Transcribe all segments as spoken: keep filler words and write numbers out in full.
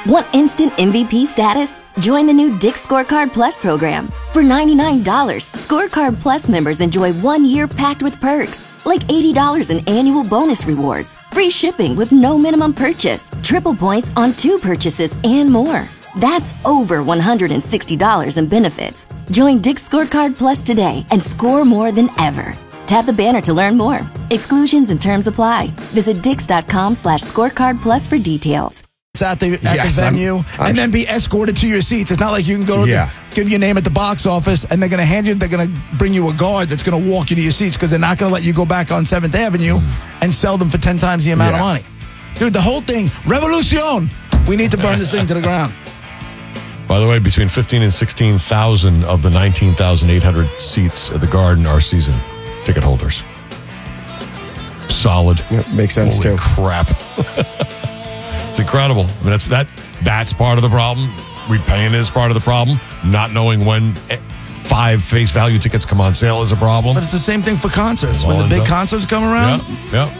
Want instant M V P status? Join the new Dick's Scorecard Plus program. For ninety-nine dollars, Scorecard Plus members enjoy one year packed with perks, like eighty dollars in annual bonus rewards, free shipping with no minimum purchase, triple points on two purchases, and more. That's over one hundred sixty dollars in benefits. Join Dick's Scorecard Plus today and score more than ever. Tap the banner to learn more. Exclusions and terms apply. Visit dix.com slash scorecard plus for details. At the, at Yes, the I'm- venue I'm- and then be escorted to your seats. It's not like you can go to Yeah. the, give your name at the box office and they're going to hand you, they're going to bring you a guard that's going to walk you to your seats because they're not going to let you go back on seventh Avenue and sell them for ten times the amount Yeah. of money. Dude, the whole thing, revolution. We need to burn this thing to the ground. By the way, between fifteen and sixteen thousand of the nineteen thousand eight hundred seats at the Garden are season ticket holders. Solid. Yep, makes sense Holy too. crap. It's incredible. I mean, that's that. That's part of the problem. Repaying is part of the problem. Not knowing when five face value tickets come on sale is a problem. But it's the same thing for concerts. It When all the ends big up- concerts come around, Yep. Yep.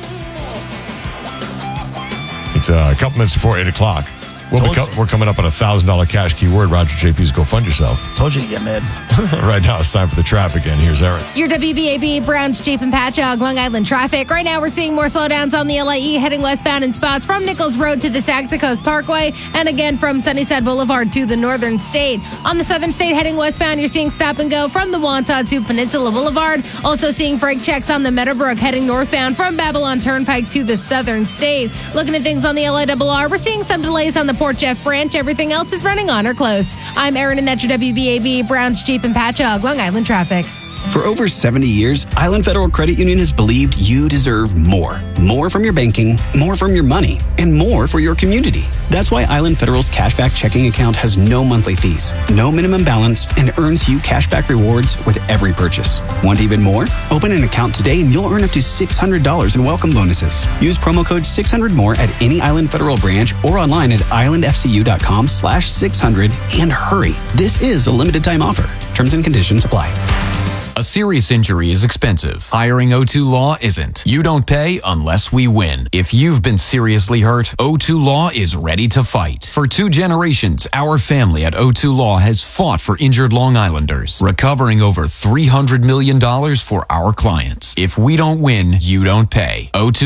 It's uh, a couple minutes before eight o'clock. We'll be Told co- we're coming up on a thousand dollar cash keyword. Roger J P's Go Fund Yourself. told you to get mad. Right now, it's time for the traffic. And here's Aaron. Your W B A B Browns, Jeep and Patchogue, Long Island traffic. Right now, we're seeing more slowdowns on the L I E heading westbound in spots from Nichols Road to the Sagta Coast Parkway, and again from Sunnyside Boulevard to the Northern State. On the Southern State heading westbound, you're seeing stop and go from the Wantagh to Peninsula Boulevard. Also seeing brake checks on the Meadowbrook heading northbound from Babylon Turnpike to the Southern State. Looking at things on the L I R R, we're seeing some delays on the Port Jeff branch. Everything else is running on or close. I'm Erin, and that's your W B A B Browns, Jeep and Patchogue, Long Island traffic. For over seventy years, Island Federal Credit Union has believed you deserve more. More from your banking, more from your money, and more for your community. That's why Island Federal's cashback checking account has no monthly fees, no minimum balance, and earns you cashback rewards with every purchase. Want even more? Open an account today and you'll earn up to six hundred dollars in welcome bonuses. Use promo code six hundred more at any Island Federal branch or online at islandfcu.com slash 600 and hurry. This is a limited time offer. Terms and conditions apply. A serious injury is expensive. Hiring O two Law isn't. You don't pay unless we win. If you've been seriously hurt, O two Law is ready to fight. For two generations, our family at O two Law has fought for injured Long Islanders, recovering over three hundred million dollars for our clients. If we don't win, you don't pay. O two